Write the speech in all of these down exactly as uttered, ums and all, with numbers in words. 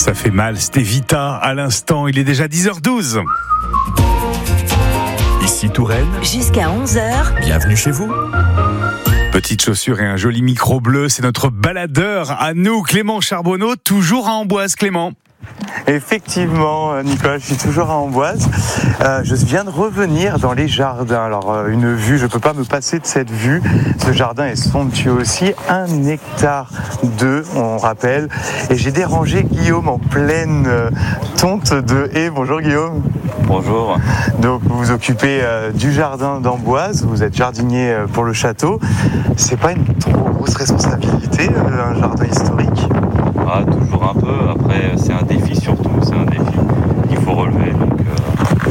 Ça fait mal, c'était Vita à l'instant, il est déjà dix heures douze. Ici Touraine. Jusqu'à onze heures. Bienvenue chez vous. Petite chaussure et un joli micro bleu, c'est notre baladeur à nous, Clément Charbonneau, toujours à Amboise, Clément. Effectivement, Nicolas, je suis toujours à Amboise. Euh, je viens de revenir dans les jardins. Alors, euh, une vue, je ne peux pas me passer de cette vue. Ce jardin est somptueux aussi. Un hectare deux, on rappelle. Et j'ai dérangé Guillaume en pleine euh, tonte de haies. Bonjour Guillaume. Bonjour. Donc, vous vous occupez euh, du jardin d'Amboise. Vous êtes jardinier euh, pour le château. C'est pas une trop grosse responsabilité, euh, un jardin historique? Ah, toujours un peu. Après, c'est un défi surtout. C'est un défi qu'il faut relever. Donc, euh...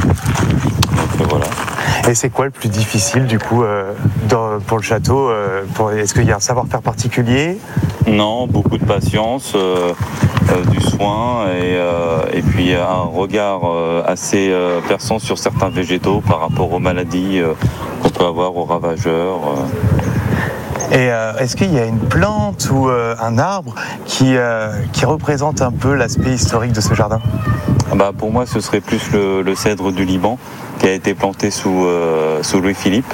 donc euh, voilà. Et c'est quoi le plus difficile du coup euh, dans, pour le château euh, pour, Est-ce qu'il y a un savoir-faire particulier? Non, beaucoup de patience, euh, euh, du soin et, euh, et puis un regard euh, assez euh, perçant sur certains végétaux par rapport aux maladies euh, qu'on peut avoir aux ravageurs. Euh. Et euh, est-ce qu'il y a une plante ou euh, un arbre qui, euh, qui représente un peu l'aspect historique de ce jardin? Bah, pour moi, ce serait plus le, le cèdre du Liban qui a été planté sous, euh, sous Louis-Philippe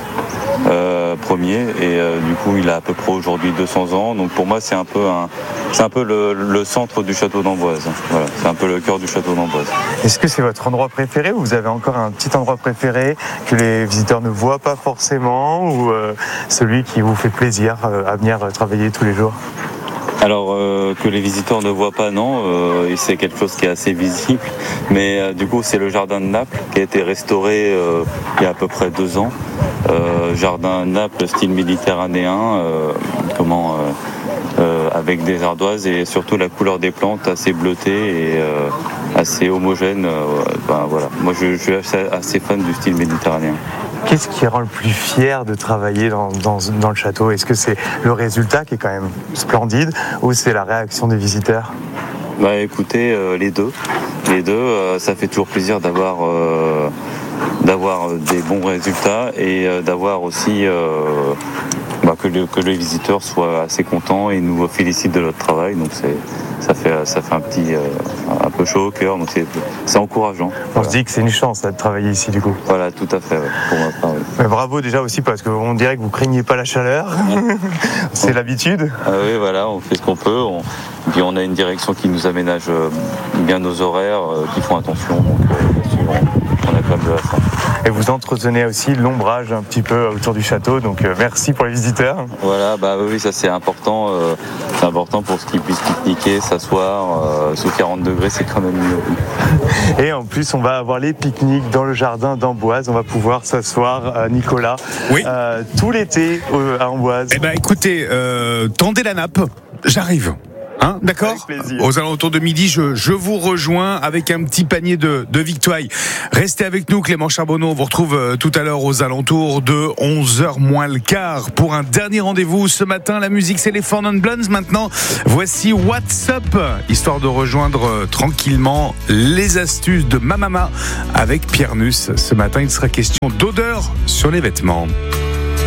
euh, Ier et euh, du coup, il a à peu près aujourd'hui deux cents ans. Donc pour moi, c'est un peu, un, c'est un peu le, le centre du château d'Amboise. Voilà, c'est un peu le cœur du château d'Amboise. Est-ce que c'est votre endroit préféré ou vous avez encore un petit endroit préféré que les visiteurs ne voient pas forcément ou euh, celui qui vous fait plaisir euh, à venir travailler tous les jours? Alors euh, que les visiteurs ne voient pas, non, euh, c'est quelque chose qui est assez visible, mais euh, du coup c'est le jardin de Naples qui a été restauré euh, il y a à peu près deux ans. Euh, jardin de Naples style méditerranéen, euh, comment, euh, euh, avec des ardoises et surtout la couleur des plantes assez bleutée et euh, assez homogène. Euh, ben, voilà. Moi je, je suis assez, assez fan du style méditerranéen. Qu'est-ce qui rend le plus fier de travailler dans, dans, dans le château? Est-ce que c'est le résultat qui est quand même splendide ou c'est la réaction des visiteurs? Bah écoutez, euh, les deux. Les deux, euh, ça fait toujours plaisir d'avoir, euh, d'avoir des bons résultats et euh, d'avoir aussi euh, bah, que, le, que les visiteurs soient assez contents et nous félicitent de notre travail. Donc c'est, ça, fait, ça fait un petit euh, un peu chaud au cœur, donc c'est, c'est encourageant. On Voilà. se dit que c'est une chance là, de travailler ici du coup. Voilà, tout à fait, ouais, pour ma part. Oui. Mais bravo déjà aussi parce qu'on dirait que vous craignez pas la chaleur. C'est l'habitude. Ah oui, voilà, on fait ce qu'on peut. On... Puis on a une direction qui nous aménage bien nos horaires, euh, qui font attention. Donc euh, bien sûr, on, on a quand même de la chance. Et vous entretenez aussi l'ombrage un petit peu autour du château. Donc euh, merci pour les visiteurs. Voilà, bah oui, ça c'est important. Euh, c'est important pour ce qu'ils puissent pique-niquer, s'asseoir. Euh, sous quarante degrés, c'est quand même mieux. Et en plus, on va avoir les pique-niques dans le jardin d'Amboise. On va pouvoir s'asseoir, euh, Nicolas, Oui. euh, tout l'été euh, à Amboise. Eh ben écoutez, euh, tendez la nappe, j'arrive. Hein, d'accord. Avec plaisir. Aux alentours de midi, je, je vous rejoins avec un petit panier de, de victoires. Restez avec nous, Clément Charbonneau. On vous retrouve euh, tout à l'heure aux alentours de onze heures moins le quart pour un dernier rendez-vous. Ce matin, la musique, c'est les Four Non Blondes. Maintenant, voici What's Up, histoire de rejoindre euh, tranquillement les astuces de ma maman avec Pierre Nuss. Ce matin, il sera question d'odeur sur les vêtements.